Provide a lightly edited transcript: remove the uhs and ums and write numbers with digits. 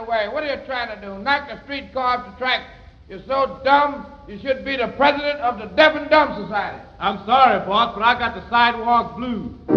way. What are you trying to do? Knock the streetcar off the track? You're so dumb, you should be the president of the Deaf and Dumb Society. I'm sorry, boss, but I got the sidewalk blues.